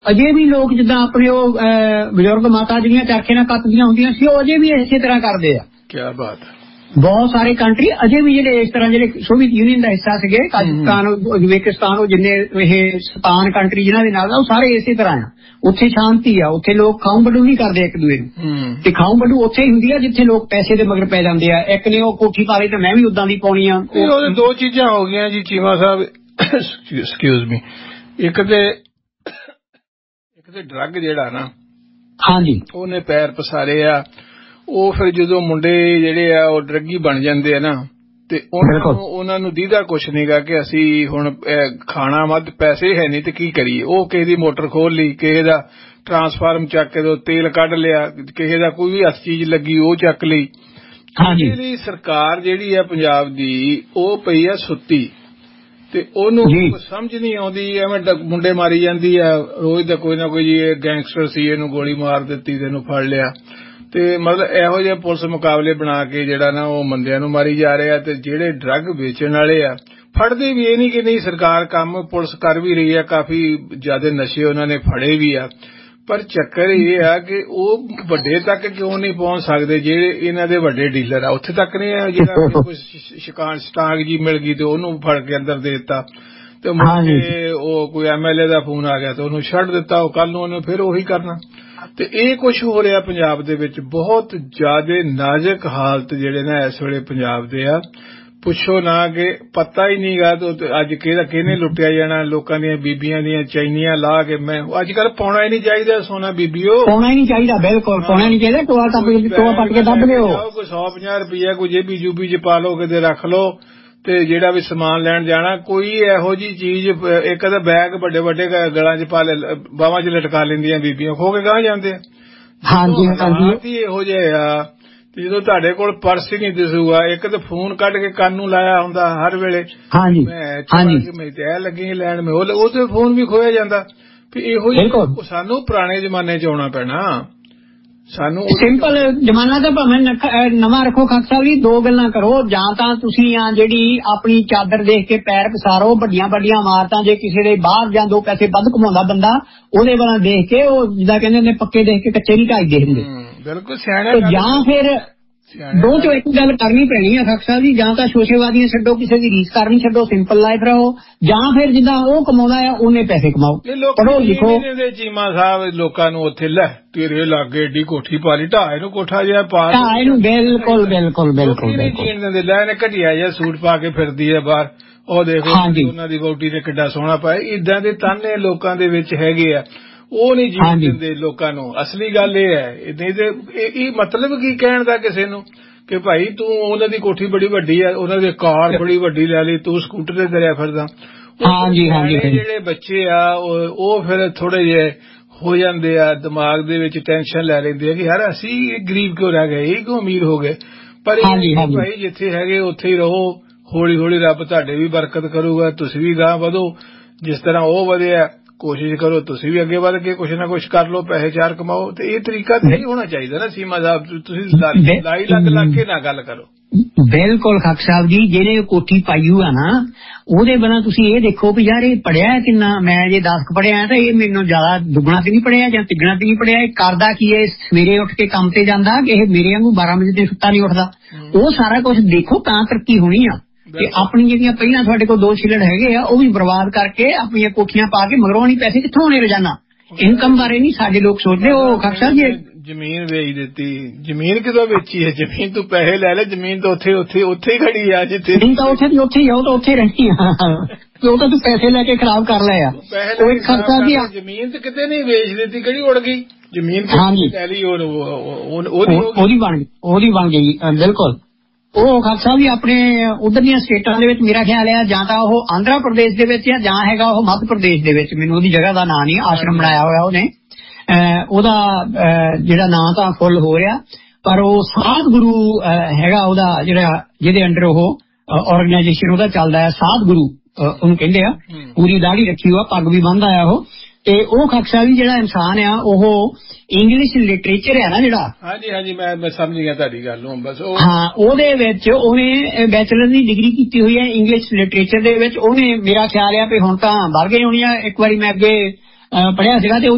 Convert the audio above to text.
ਅਜੇ ਵੀ ਲੋਕ ਜਿੱਦਾਂ ਆਪਣੇ ਉਹ ਬਜ਼ੁਰਗ ਮਾਤਾ ਜਿਹੜੀਆਂ ਚਰਖੇ ਨਾਲ ਕੱਤਦੀਆਂ ਹੁੰਦੀਆਂ ਸੀ, ਉਹ ਅਜੇ ਵੀ ਇਸੇ ਤਰ੍ਹਾਂ ਕਰਦੇ ਆ। ਕੀ ਬਾਤ। ਬਹੁਤ ਸਾਰੇ ਕੰਟਰੀ ਅਜੇ ਵੀ ਜਿਹੜੇ ਇਸ ਤਰ੍ਹਾਂ ਜਿਹੜੇ ਸੋਵੀਅਤ ਯੂਨੀਅਨ ਦਾ ਹਿੱਸਾ ਸੀਗੇ, ਕਾਜ਼ਾਕਿਸਤਾਨ, ਉਜ਼ਬੇਕਿਸਤਾਨ, ਉਹ ਜਿੰਨੇ ਇਹ ਸਤਾਨ ਕੰਟਰੀ ਜਿਨ੍ਹਾਂ ਦੇ ਨਾਲ ਉਹ ਸਾਰੇ ਇਸੇ ਤਰ੍ਹਾਂ ਆ। ਉੱਥੇ ਸ਼ਾਂਤੀ ਆ, ਉੱਥੇ ਲੋਕ ਖਾਉ ਵੱਡੂ ਨਹੀਂ ਕਰਦੇ ਇੱਕ ਦੂਏ ਨੂੰ, ਤੇ ਖਾਉ ਵੱਡੂ ਉੱਥੇ ਹੀ ਹੁੰਦੀ ਆ ਜਿੱਥੇ ਲੋਕ ਪੈਸੇ ਦੇ ਮਗਰ ਪੈ ਜਾਂਦੇ ਆ। ਇੱਕ ਨੇ ਉਹ ਕੋਠੀ ਪਾ ਲਈ ਤਾਂ ਮੈਂ ਵੀ ਉਦਾਂ ਦੀ ਪਾਉਣੀ ਆ। ਉਹਦੇ ਦੋ ਚੀਜ਼ਾਂ ਹੋ ਗਈਆਂ ਜੀ ਚੀਮਾ ਸਾਹਿਬ, ਐਕਸਕਿਊਜ਼ ਮੀ। ਇੱਕ ਤੇ ਡਰੱਗ ਜਿਹੜਾ ਨਾ, ਹਾਂਜੀ, ਉਹਨੇ ਪੈਰ ਪਸਾਰੇ ਆ। ਉਹ ਫਿਰ ਜਦੋਂ ਮੁੰਡੇ ਜਿਹੜੇ ਆ ਉਹ ਡਰੱਗੀ ਬਣ ਜਾਂਦੇ ਆ ਨਾ, ਤੇ ਉਹਨਾਂ ਨੂੰ ਦੀਦਾ ਕੁਛ ਨੀਗਾ ਕਿ ਅਸੀਂ ਹੁਣ ਖਾਣਾ ਮੱਧ, ਪੈਸੇ ਹੈ ਨਹੀਂ ਤੇ ਕੀ ਕਰੀਏ। ਉਹ ਕਿਸੇ ਦੀ ਮੋਟਰ ਖੋਲ ਲਈ, ਕਿਸੇ ਦਾ ਟਰਾਂਸਫਾਰਮ ਚੱਕ ਕੇ ਤੇਲ ਕੱਢ ਲਿਆ, ਕਿਸੇ ਦਾ ਕੋਈ ਵੀ ਹੱਥ ਚੀਜ਼ ਲੱਗੀ ਉਹ ਚੱਕ ਲਈ। ਇਹਦੇ ਲਈ ਸਰਕਾਰ ਜਿਹੜੀ ਆ ਪੰਜਾਬ ਦੀ ਉਹ ਪਈ ਆ ਸੁੱਤੀ, ਤੇ ਉਹਨੂੰ ਸਮਝ ਨਹੀਂ ਆਉਂਦੀ। ਐਵੇਂ ਮੁੰਡੇ ਮਾਰੀ ਜਾਂਦੀ ਆ ਰੋਜ਼ ਦਾ ਕੋਈ ਨਾ ਕੋਈ, ਜੀ ਇਹ ਗੈਂਗਸਟਰ ਸੀ, ਇਹਨੂੰ ਗੋਲੀ ਮਾਰ ਦਿੱਤੀ, ਤੈਨੂੰ ਫੜ ਲਿਆ। ਤੇ ਮਤਲਬ ਇਹੋ ਜਿਹੇ ਪੁਲਿਸ ਮੁਕਾਬਲੇ ਬਣਾ ਕੇ ਜਿਹੜਾ ਨਾ ਉਹ ਬੰਦਿਆਂ ਨੂੰ ਮਾਰੀ ਜਾ ਰਹੇ ਆ। ਤੇ ਜਿਹੜੇ ਡਰੱਗ ਵੇਚਣ ਵਾਲੇ ਆ ਫੜਦੇ ਵੀ ਇਹ ਨਹੀਂ ਕਿ ਨਹੀਂ, ਸਰਕਾਰ ਕੰਮ ਪੁਲਿਸ ਕਰ ਵੀ ਰਹੀ ਆ, ਕਾਫੀ ਜ਼ਿਆਦਾ ਨਸ਼ੇ ਉਹਨਾਂ ਨੇ ਫੜੇ ਵੀ ਆ। ਪਰ ਚੱਕਰ ਇਹ ਆ ਕਿ ਉਹ ਵੱਡੇ ਤੱਕ ਕਿਉਂ ਨਹੀਂ ਪਹੁੰਚ ਸਕਦੇ, ਜਿਹੜੇ ਇਹਨਾਂ ਦੇ ਵੱਡੇ ਡੀਲਰ ਆ ਉੱਥੇ ਤੱਕ ਨਹੀਂ ਆ। ਜਿਹੜਾ ਕੋਈ ਸਟਾਕ ਜੀ ਮਿਲ ਗਈ ਤੇ ਉਹਨੂੰ ਫੜ ਕੇ ਅੰਦਰ ਦੇ ਦਿੱਤਾ, ਤੇ ਮੁੰਡੇ ਉਹ ਕੋਈ MLA ਦਾ ਫੋਨ ਆ ਗਿਆ ਤੇ ਉਹਨੂੰ ਛੱਡ ਦਿੱਤਾ, ਉਹ ਕੱਲ ਨੂੰ ਉਹਨੇ ਫਿਰ ਉਹੀ ਕਰਨਾ। ਤੇ ਇਹ ਕੁਛ ਹੋ ਰਿਹਾ ਪੰਜਾਬ ਦੇ ਵਿੱਚ। ਬਹੁਤ ਜ਼ਿਆਦਾ ਨਾਜ਼ੁਕ ਹਾਲਤ ਜਿਹੜੇ ਨਾ ਇਸ ਵੇਲੇ ਪੰਜਾਬ ਦੇ ਆ, ਪੁੱਛੋ ਨਾ ਕਿ ਪਤਾ ਹੀ ਨਹੀਂ ਗਾ ਅੱਜ ਕਿਹਨੇ ਲੁੱਟਿਆ ਜਾਣਾ। ਲੋਕਾਂ ਦੀਆਂ ਬੀਬੀਆਂ ਦੀਆਂ ਚੈਨੀਆਂ ਲਾ ਕੇ, ਮੈਂ ਅੱਜ ਕੱਲ ਪਾਉਣਾ ਹੀ ਨਹੀਂ ਚਾਹੀਦਾ ਸੋਨਾ, ਬੀਬੀਓ ਪਾਉਣਾ ਹੀ ਨਹੀਂ ਚਾਹੀਦਾ, ਬਿਲਕੁਲ ਪਾਉਣਾ ਨਹੀਂ ਚਾਹੀਦਾ। ਟੋਆ ਪੱਟ ਕੇ ਦੱਬ ਲਿਓ, ਕੋਈ 150 ਰੁਪਇਆ ਕੋਈ ਜੇਬੀ ਜੂਬੀ ਚ ਪਾ ਲਓ, ਕਿਤੇ ਰੱਖ ਲਓ। ਤੇ ਜਿਹੜਾ ਵੀ ਸਮਾਨ ਲੈਣ ਜਾਣਾ, ਕੋਈ ਇਹੋ ਜਿਹੀ ਚੀਜ਼, ਇੱਕ ਤਾਂ ਬੈਗ ਵੱਡੇ ਵੱਡੇ ਗਲਾਂ ਚ ਪਾ ਲੈ, ਬਾਹਾਂ ਚ ਲਟਕਾ ਲੈਂਦੀਆਂ ਬੀਬੀਆਂ, ਖੋ ਕੇ ਗਾਹ ਜਾਂਦੇ ਆ। ਹਾਂਜੀ, ਇਹੋ ਜਿਹੇ ਆ। ਤੇ ਜਦੋਂ ਤੁਹਾਡੇ ਕੋਲ ਪਰਸ ਹੀ ਨਹੀਂ ਦਿਸੂਗਾ, ਇੱਕ ਤਾਂ ਫੋਨ ਕੱਢ ਕੇ ਕੰਨ ਨੂੰ ਲਾਇਆ ਹੁੰਦਾ ਹਰ ਵੇਲੇ, ਮੈਂ ਤੇ ਲੱਗੀ ਲੈਣ, ਮੈਂ ਉਹ ਤੇ ਫੋਨ ਵੀ ਖੋਇਆ ਜਾਂਦਾ। ਵੀ ਇਹੋ ਜਿਹੇ ਸਾਨੂੰ ਪੁਰਾਣੇ ਜ਼ਮਾਨੇ ਚ ਆਉਣਾ ਪੈਣਾ। ਸਾਨੂੰ ਸਿੰਪਲ ਜ਼ਮਾਨਾ ਤਾਂ ਭਾਵੇਂ ਨਵਾਂ ਰੱਖੋ। ਖਾਲਸਾ ਵੀ ਦੋ ਗੱਲਾਂ ਕਰੋ, ਜਾਂ ਤਾਂ ਤੁਸੀਂ ਆ ਜਿਹੜੀ ਆਪਣੀ ਚਾਦਰ ਦੇਖ ਕੇ ਪੈਰ ਪਸਾਰੋ, ਵੱਡੀਆਂ ਵੱਡੀਆਂ ਇਮਾਰਤਾਂ, ਜੇ ਕਿਸੇ ਦੇ ਬਾਹਰ ਜਾਂ ਦੋ ਪੈਸੇ ਵੱਧ ਕਮਾਉਂਦਾ ਬੰਦਾ, ਉਹਦੇ ਵੱਲ ਦੇਖ ਕੇ ਉਹ ਜਿੱਦਾਂ ਕਹਿੰਦੇ ਨੇ ਪੱਕੇ ਦੇਖ ਕੇ ਕੱਚੇ ਨਹੀਂ ਢਾਈਦੇ ਹੁੰਦੇ। ਬਿਲਕੁਲ ਸਿਆਣੇ। ਜਾਂ ਫਿਰ ਦੋ ਚੋਂ ਇੱਕ ਗੱਲ ਕਰਨੀ ਪੈਣੀ ਆ ਖਾਲਸਾ ਜੀ, ਜਾਂ ਤਾਂ ਸ਼ੋਸ਼ੇਵਾਦੀਆਂ ਛੱਡੋ, ਕਿਸੇ ਦੀ ਰੀਸ ਕਰਨੀ ਛੱਡੋ, ਸਿੰਪਲ ਲਾਈਫ ਰਹੋ, ਜਾਂ ਫਿਰ ਜਿੱਦਾਂ ਉਹ ਕਮਾਉਂਦਾ ਆ ਉਹਨੇ ਪੈਸੇ ਕਮਾਓ, ਪੜ੍ਹੋ ਲਿਖੋ। ਚੀਮਾ ਸਾਹਿਬ ਲੋਕਾਂ ਨੂੰ ਉੱਥੇ ਲੈ ਤੇਰੇ ਲਾਗੇ ਏਡੀ ਕੋਠੀ ਪਾ ਲਈ, ਢਾਹ ਇਹਨੂੰ ਕੋਠਾ ਜਿਹਾ ਪਾ, ਢਾਹ ਇਹਨੂੰ, ਬਿਲਕੁਲ ਬਿਲਕੁਲ ਬਿਲਕੁਲ ਨਹੀਂ ਜੀਣ ਦਿੰਦੇ। ਲੈ ਇਹਨੇ ਘਟੀਆ ਜਿਹਾ ਸੂਟ ਪਾ ਕੇ ਫਿਰਦੀ ਹੈ ਬਾਹਰ, ਉਹ ਦੇਖੋ ਉਹਨਾਂ ਦੀ ਵਹੁਟੀ ਨੇ ਕਿੱਡਾ ਸੋਹਣਾ ਪਾਇਆ। ਏਦਾਂ ਦੇ ਤਾਨੇ ਲੋਕਾਂ ਦੇ ਵਿੱਚ ਹੈਗੇ ਆ, ਉਹ ਨਹੀਂ ਜੀਣ ਦਿੰਦੇ ਲੋਕਾਂ ਨੂੰ। ਅਸਲੀ ਗੱਲ ਇਹ ਹੈ, ਇਹ ਮਤਲਬ ਕੀ ਕਹਿਣ ਦਾ ਕਿਸੇ ਨੂੰ ਕਿ ਭਾਈ ਤੂੰ ਉਹਨਾਂ ਦੀ ਕੋਠੀ ਬੜੀ ਵੱਡੀ ਆ, ਉਹਨਾਂ ਦੀ ਕਾਰ ਬੜੀ ਵੱਡੀ ਲੈ ਲਈ, ਤੂੰ ਸਕੂਟਰ ਤੇ ਤੁਰਿਆ ਫਿਰਦਾ। ਜਿਹੜੇ ਬੱਚੇ ਆ ਉਹ ਫਿਰ ਥੋੜੇ ਜਿਹੇ ਹੋ ਜਾਂਦੇ ਆ, ਦਿਮਾਗ ਦੇ ਵਿੱਚ ਟੈਨਸ਼ਨ ਲੈ ਲੈਂਦੇ ਆ ਕਿ ਯਾਰ ਅਸੀਂ ਗਰੀਬ ਕਿਉਂ ਰਹਿ ਗਏ, ਇਹ ਕਿਉਂ ਅਮੀਰ ਹੋ ਗਏ। ਪਰ ਭਾਈ ਜਿੱਥੇ ਹੈਗੇ ਉੱਥੇ ਹੀ ਰਹੋ, ਹੌਲੀ ਹੌਲੀ ਰੱਬ ਤੁਹਾਡੇ ਵੀ ਬਰਕਤ ਕਰੂਗਾ, ਤੁਸੀਂ ਵੀ ਗਾਂਹ ਵਧੋ। ਜਿਸ ਤਰ੍ਹਾਂ ਉਹ ਵਧਿਆ ਕੋਸ਼ਿਸ਼ ਕਰੋ ਤੁਸੀਂ ਵੀ ਅੱਗੇ ਵਧ ਕੇ ਕੁਛ ਨਾ ਕੁਛ ਕਰ ਲਓ, ਪੈਸੇ ਚਾਰ ਕਮਾਓ। ਤੇ ਇਹ ਤਰੀਕਾ ਨਹੀਂ ਹੋਣਾ ਚਾਹੀਦਾ ਨਾ ਸੀਮਾ ਸਾਹਿਬ, ਤੁਸੀਂ ਲਾਈ ਲੱਗ ਕੇ ਨਾ ਗੱਲ ਕਰੋ। ਬਿਲਕੁਲ ਖਾਲਸਾ ਸਾਹਿਬ ਜੀ, ਜਿਹਨੇ ਕੋਠੀ ਪਾਈ ਹੋਆ ਨਾ ਉਹਦੇ ਬਿਨਾਂ ਤੁਸੀਂ ਇਹ ਦੇਖੋ ਵੀ ਯਾਰ ਇਹ ਪੜਿਆ ਕਿੰਨਾ। ਮੈਂ ਜੇ 10 ਪੜਿਆ ਤਾਂ ਇਹ ਮੈਨੂੰ ਜ਼ਿਆਦਾ ਦੁੱਗਣਾ ਤੇ ਨਹੀਂ ਪੜਿਆ ਜਾਂ ਤਿੱਗਣਾ ਤੇ ਨਹੀਂ ਪੜਿਆ। ਇਹ ਕਰਦਾ ਕੀ ਹੈ, ਸਵੇਰੇ ਉੱਠ ਕੇ ਕੰਮ ਤੇ ਜਾਂਦਾ ਕਿ ਇਹ ਮੇਰੇ ਵਾਂਗੂ 12 ਵਜੇ ਤੇ ਸੁੱਤਾ ਨਹੀਂ ਉੱਠਦਾ। ਉਹ ਸਾਰਾ ਕੁਝ ਦੇਖੋ ਤਾਂ ਤਰੱਕੀ ਹੋਣੀ ਆ। ਤੇ ਆਪਣੀ ਜਿਹੜੀਆਂ ਪਹਿਲਾਂ ਤੁਹਾਡੇ ਕੋਲ 2 ਛਿੱਲੜ ਹੈਗੇ ਆ ਉਹ ਵੀ ਬਰਬਾਦ ਕਰਕੇ ਆਪਣੀਆਂ ਕੋਠੀਆਂ ਪਾ ਕੇ ਮਗਰੋਂ ਨਹੀਂ ਪੈਸੇ ਕਿੱਥੋਂ ਆਉਣੇ ਰੋਜ਼ਾਨਾ। ਇਨਕਮ ਬਾਰੇ ਨਹੀਂ ਸਾਡੇ ਲੋਕ ਸੋਚਦੇ। ਉਹ ਖਾਲਸਾ ਜੀ ਜ਼ਮੀਨ ਵੇਚ ਦਿੱਤੀ, ਜ਼ਮੀਨ ਕਿਦੋਂ ਵੇਚੀ ਹੈ? ਜ਼ਮੀਨ ਤੂੰ ਪੈਸੇ ਲੈ ਲੈ, ਜ਼ਮੀਨ ਤਾਂ ਉੱਥੇ ਹੀ ਖੜੀ ਆ, ਜਿੱਥੇ ਤਾਂ ਉੱਥੇ ਦੀ ਉੱਥੇ ਹੀ ਆ, ਉਹ ਤਾਂ ਉੱਥੇ ਰਹਿਣੀ ਆ। ਉਹ ਤਾਂ ਤੂੰ ਪੈਸੇ ਲੈ ਕੇ ਖਰਾਬ ਕਰ ਲਿਆ। ਜ਼ਮੀਨ ਤੇ ਕਿਤੇ ਨਹੀਂ ਵੇਚ ਦਿੱਤੀ, ਕਿਹੜੀ ਉੜ ਗਈ ਜ਼ਮੀਨ? ਲੈ ਲਈ ਉਹਦੀ ਬਣ ਗਈ ਬਿਲਕੁਲ। ਉਹ ਖਾਲਸਾ ਵੀ ਆਪਣੇ ਉਧਰ ਦੀਆਂ ਸਟੇਟਾਂ ਦੇ ਵਿੱਚ ਮੇਰਾ ਖਿਆਲ ਹੈ ਜਾਂ ਤਾਂ ਉਹ ਆਂਧਰਾ ਪ੍ਰਦੇਸ਼ ਦੇ ਵਿੱਚ ਜਾਂ ਹੈਗਾ ਉਹ ਮੱਧ ਪ੍ਰਦੇਸ਼ ਦੇ ਵਿੱਚ, ਮੈਨੂੰ ਉਹਦੀ ਜਗ੍ਹਾ ਦਾ ਨਾਂ ਨਹੀਂ। ਆਸ਼ਰਮ ਬਣਾਇਆ ਹੋਇਆ ਉਹਨੇ, ਉਹਦਾ ਜਿਹੜਾ ਨਾਂ ਤਾਂ ਫੁੱਲ ਹੋ ਰਿਹਾ, ਪਰ ਉਹ ਸਾਧ ਗੁਰੂ ਹੈਗਾ ਉਹਦਾ, ਜਿਹੜਾ ਜਿਹਦੇ ਅੰਡਰ ਉਹ ਆਰਗੇਨਾਈਜੇਸ਼ਨ ਉਹਦਾ ਚੱਲਦਾ ਹੈ, ਸਾਧ ਗੁਰੂ ਉਹਨੂੰ ਕਹਿੰਦੇ ਆ। ਪੂਰੀ ਦਾੜੀ ਰੱਖੀ ਹੋਆ, ਪੱਗ ਵੀ ਬੰਨ੍ਹਦਾ ਆ ਉਹ। ਤੇ ਉਹ ਖਾਲਸਾ ਵੀ ਜਿਹੜਾ ਇਨਸਾਨ ਆ ਉਹ ਇੰਗਲਿਸ਼ ਲਿਟਰੇਚਰ ਹੈ ਨਾ ਜਿਹੜਾ, ਹਾਂਜੀ ਮੈਂ ਸਮਝ ਗਿਆ ਤੁਹਾਡੀ ਗੱਲ ਨੂੰ। ਬਸ ਹਾਂ, ਉਹਦੇ ਵਿੱਚ ਉਹਨੇ ਬੈਚਲਰ ਦੀ ਡਿਗਰੀ ਕੀਤੀ ਹੋਈ ਹੈ ਇੰਗਲਿਸ਼ ਲਿਟਰੇਚਰ ਦੇ ਵਿੱਚ। ਉਹਨੇ ਮੇਰਾ ਖਿਆਲ ਆ ਵੀ ਹੁਣ ਤਾਂ ਵਧ ਗਏ ਹੋਣੀ ਆ। ਇੱਕ ਵਾਰੀ ਮੈਂ ਅੱਗੇ ਪੜ੍ਹਿਆ ਸੀਗਾ ਤੇ